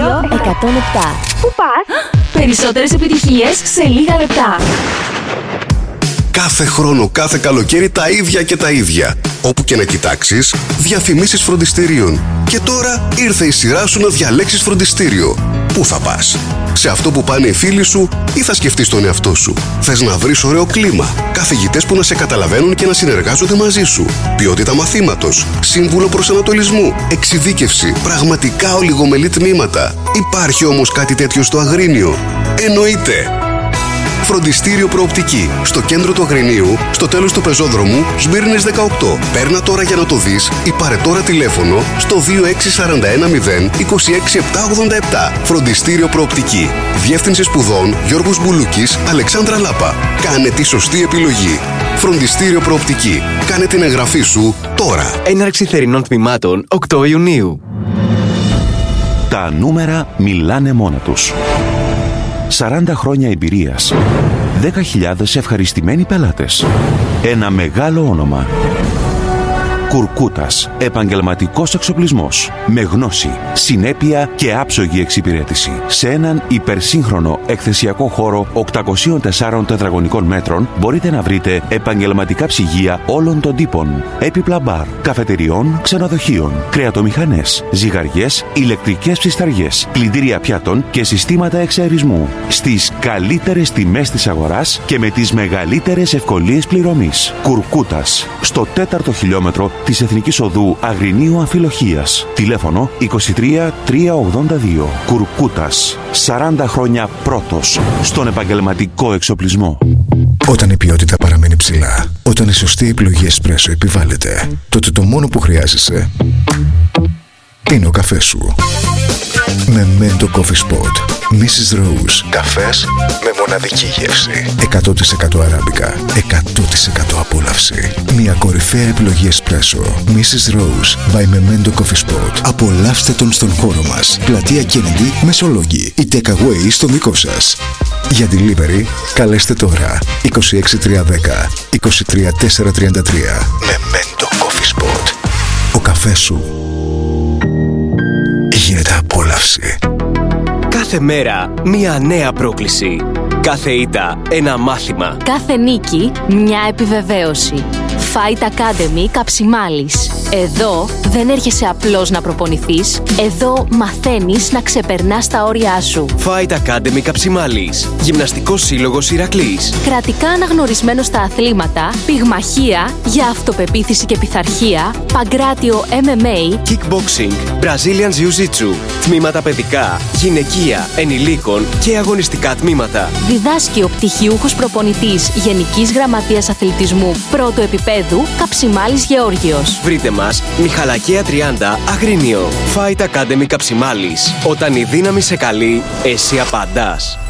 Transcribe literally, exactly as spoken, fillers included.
εκατόν επτά. Πού πας? Περισσότερες επιτυχίες σε λίγα λεπτά. Κάθε χρόνο, κάθε καλοκαίρι τα ίδια και τα ίδια. Όπου και να κοιτάξεις, διαφημίσεις φροντιστηρίων. Και τώρα ήρθε η σειρά σου να διαλέξεις φροντιστήριο. Πού θα πας? Σε αυτό που πάνε οι φίλοι σου ή θα σκεφτείς τον εαυτό σου? Θες να βρεις ωραίο κλίμα, καθηγητές που να σε καταλαβαίνουν και να συνεργάζονται μαζί σου, ποιότητα μαθήματος, σύμβουλο προσανατολισμού, εξειδίκευση, πραγματικά ολιγομελή τμήματα? Υπάρχει όμως κάτι τέτοιο στο Αγρίνιο? Εννοείται! Φροντιστήριο Προοπτική. Στο κέντρο του Αγρινίου, στο τέλος του πεζόδρομου, Σμύρνης δεκαοκτώ. Παίρνα τώρα για να το δεις ή πάρε τώρα τηλέφωνο στο δύο έξι τέσσερα ένα μηδέν είκοσι έξι επτακόσια ογδόντα επτά. Φροντιστήριο Προοπτική. Διεύθυνση σπουδών Γιώργος Μπουλούκης, Αλεξάνδρα Λάπα. Κάνε τη σωστή επιλογή. Φροντιστήριο Προοπτική. Κάνε την εγγραφή σου τώρα. Έναρξη θερινών τμήματων οκτώ Ιουνίου. Τα νούμερα μιλάνε μόνα τους. σαράντα χρόνια εμπειρίας. δέκα χιλιάδες ευχαριστημένοι πελάτες. Ένα μεγάλο όνομα. Κουρκούτας. Επαγγελματικός εξοπλισμός. Με γνώση, συνέπεια και άψογη εξυπηρέτηση. Σε έναν υπερσύγχρονο εκθεσιακό χώρο οκτακόσιων τεσσάρων τετραγωνικών μέτρων μπορείτε να βρείτε επαγγελματικά ψυγεία όλων των τύπων. Έπιπλα μπαρ, καφετεριών, ξενοδοχείων, κρεατομηχανές, ζυγαριές, ηλεκτρικές ψισταριές, πλυντήρια πιάτων και συστήματα εξαερισμού. Στις καλύτερες τιμές της αγοράς και με τις μεγαλύτερες ευκολίες πληρωμής. Κουρκούτας. Στο τέταρτο χιλιόμετρο της Εθνικής Οδού Αγρινίου Αμφιλοχίας. Τηλέφωνο είκοσι τρία τριακόσια ογδόντα δύο. Κουρκούτας. σαράντα χρόνια πρώτος στον επαγγελματικό εξοπλισμό. Όταν η ποιότητα παραμένει ψηλά, όταν η σωστή επιλογή εσπρέσο επιβάλλεται, τότε το μόνο που χρειάζεσαι είναι ο καφές σου. Memento Coffee Spot. μίσις Rose. Καφές με μοναδική γεύση. εκατό τοις εκατό αράμπικα. εκατό τοις εκατό απόλαυση. Μια κορυφαία επιλογή εσπρέσο. μίσις Rose by Memento Coffee Spot. Απολαύστε τον στον χώρο μας. Πλατεία Kennedy, Μεσολόγγι. Ή takeaway στο δικό σας. Για delivery, καλέστε τώρα είκοσι έξι τριακόσια δέκα είκοσι τρία τετρακόσια τριάντα τρία. Memento Coffee Spot. Ο καφές σου γίνεται απόλαυση. Κάθε μέρα μία νέα πρόκληση. Κάθε ήττα ένα μάθημα. Κάθε νίκη μια επιβεβαίωση. Fight Academy Καψιμάλης. Εδώ δεν έρχεσαι απλώς να προπονηθείς. Εδώ μαθαίνεις να ξεπερνάς τα όρια σου. Fight Academy Καψιμάλης. Γυμναστικός σύλλογος Ηρακλής. Κρατικά αναγνωρισμένο στα αθλήματα, πυγμαχία για αυτοπεποίθηση και πειθαρχία, παγκράτιο εμ εμ έι, Kickboxing, Brazilian Jiu-Jitsu, τμήματα παιδικά, γυναικεία, ενηλίκων και αγωνιστικά τμήματα. Διδάσκει ο πτυχιούχος προπονητής Γενικής Γραμματείας Αθλητισμού πρώτου επίπεδου Καψιμάλης Γεώργιος. Βρείτε μας Μιχαλακία τριάντα Αγρίνιο. Fight Academy Καψιμάλης. Όταν η δύναμη σε καλεί, εσύ απαντάς.